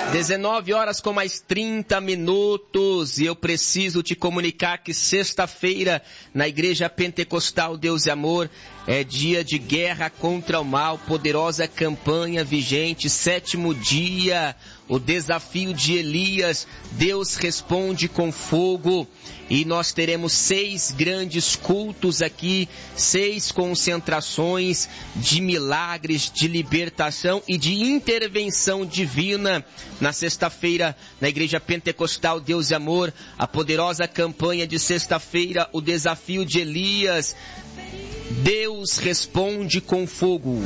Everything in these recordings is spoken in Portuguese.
19 horas com mais 30 minutos, e eu preciso te comunicar que sexta-feira, na Igreja Pentecostal Deus e Amor, é dia de guerra contra o mal, poderosa campanha vigente, 7º dia, o desafio de Elias, Deus responde com fogo, e nós teremos 6 grandes cultos aqui, 6 concentrações de milagres, de libertação e de intervenção divina na sexta-feira, na Igreja Pentecostal Deus e Amor, a poderosa campanha de sexta-feira, o desafio de Elias, Deus responde com fogo.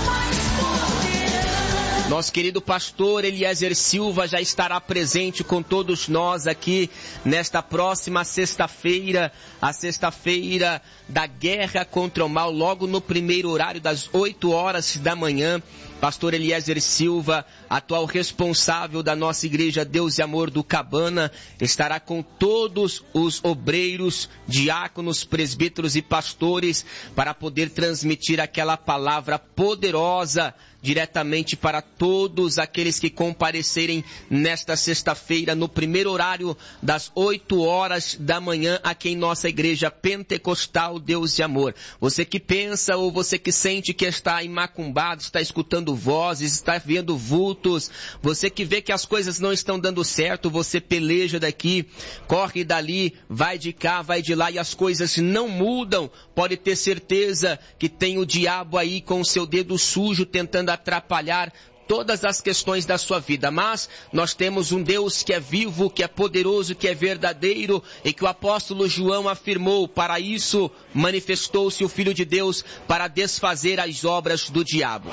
Nosso querido pastor Eliezer Silva já estará presente com todos nós aqui nesta próxima sexta-feira, a sexta-feira da guerra contra o mal, logo no primeiro horário das 8 horas da manhã. Pastor Eliezer Silva, atual responsável da nossa Igreja Deus e Amor do Cabana, estará com todos os obreiros, diáconos, presbíteros e pastores para poder transmitir aquela palavra poderosa diretamente para todos aqueles que comparecerem nesta sexta-feira, no primeiro horário das 8 horas da manhã, aqui em nossa Igreja Pentecostal Deus e Amor. Você que pensa ou você que sente que está imacumbado, está escutando vozes, está vendo vultos, você que vê que as coisas não estão dando certo, você peleja daqui, corre dali, vai de cá, vai de lá e as coisas não mudam, pode ter certeza que tem o diabo aí com o seu dedo sujo tentando atrapalhar todas as questões da sua vida, mas nós temos um Deus que é vivo, que é poderoso, que é verdadeiro e que o apóstolo João afirmou, para isso manifestou-se o Filho de Deus para desfazer as obras do diabo.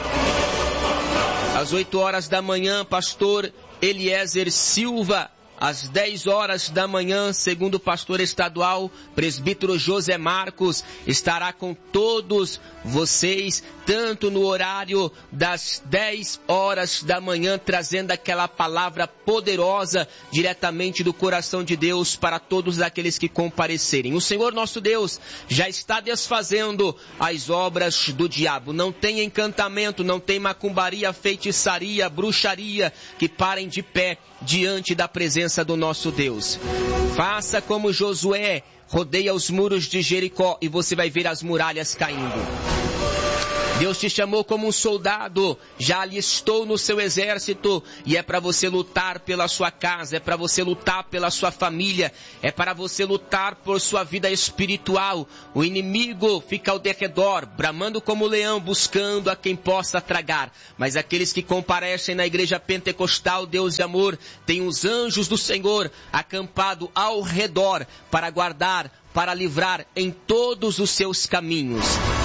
Às 8 horas da manhã, pastor Eliezer Silva, às 10 horas da manhã, segundo o pastor estadual, presbítero José Marcos, estará com todos vocês, tanto no horário das 10 horas da manhã, trazendo aquela palavra poderosa diretamente do coração de Deus para todos aqueles que comparecerem. O Senhor nosso Deus já está desfazendo as obras do diabo. Não tem encantamento, não tem macumbaria, feitiçaria, bruxaria que parem de pé diante da presença do nosso Deus. Faça como Josué, rodeia os muros de Jericó e você vai ver as muralhas caindo. Deus te chamou como um soldado, já alistou no seu exército e é para você lutar pela sua casa, é para você lutar pela sua família, é para você lutar por sua vida espiritual. O inimigo fica ao derredor, bramando como leão, buscando a quem possa tragar. Mas aqueles que comparecem na Igreja Pentecostal Deus e Amor, têm os anjos do Senhor acampado ao redor para guardar, para livrar em todos os seus caminhos.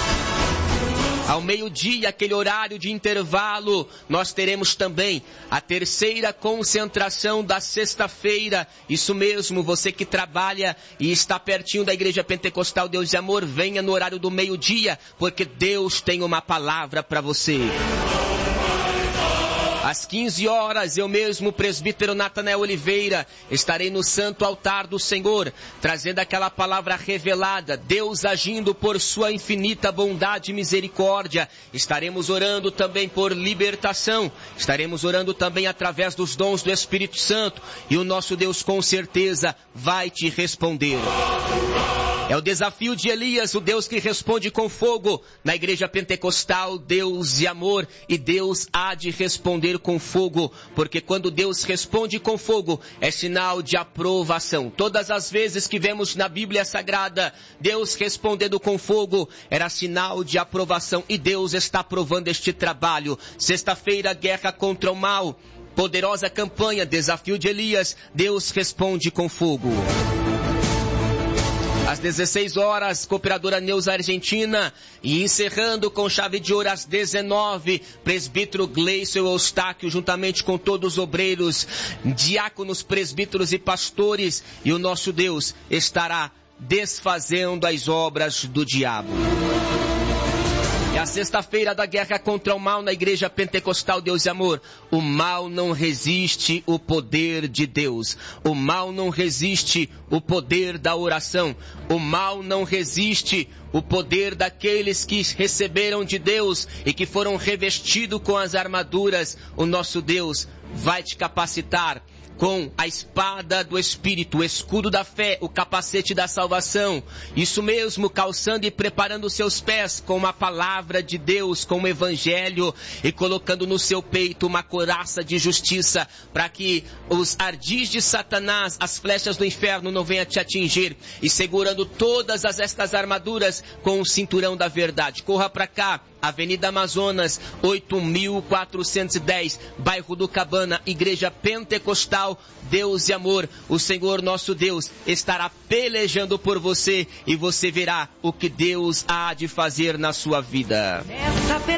Ao meio-dia, aquele horário de intervalo, nós teremos também a terceira concentração da sexta-feira. Isso mesmo, você que trabalha e está pertinho da Igreja Pentecostal Deus e Amor, venha no horário do meio-dia, porque Deus tem uma palavra para você. Às 15 horas, eu mesmo, presbítero Natanael Oliveira, estarei no santo altar do Senhor, trazendo aquela palavra revelada, Deus agindo por sua infinita bondade e misericórdia. Estaremos orando também por libertação, estaremos orando também através dos dons do Espírito Santo, e o nosso Deus com certeza vai te responder. É o desafio de Elias, o Deus que responde com fogo, na Igreja Pentecostal Deus e Amor, e Deus há de responder com fogo, porque quando Deus responde com fogo, é sinal de aprovação. Todas as vezes que vemos na Bíblia Sagrada, Deus respondendo com fogo, era sinal de aprovação, e Deus está aprovando este trabalho. Sexta-feira, guerra contra o mal, poderosa campanha, desafio de Elias, Deus responde com fogo. Às 16 horas, Cooperadora Neuza Argentina, e encerrando com chave de ouro às 19, presbítero Gleison Eustáquio, juntamente com todos os obreiros, diáconos, presbíteros e pastores, e o nosso Deus estará desfazendo as obras do diabo. E Na sexta-feira da guerra contra o mal na Igreja Pentecostal Deus e Amor, o mal não resiste o poder de Deus. O mal não resiste o poder da oração. O mal não resiste o poder daqueles que receberam de Deus e que foram revestidos com as armaduras. O nosso Deus vai te capacitar com a espada do Espírito, o escudo da fé, o capacete da salvação. Isso mesmo, calçando e preparando os seus pés com a palavra de Deus, com o Evangelho, e colocando no seu peito uma couraça de justiça, para que os ardis de Satanás, as flechas do inferno não venham te atingir, e segurando todas estas armaduras com o cinturão da verdade. Corra para cá, Avenida Amazonas, 8.410, bairro do Cabana, Igreja Pentecostal Deus e Amor. O Senhor nosso Deus estará pelejando por você e você verá o que Deus há de fazer na sua vida.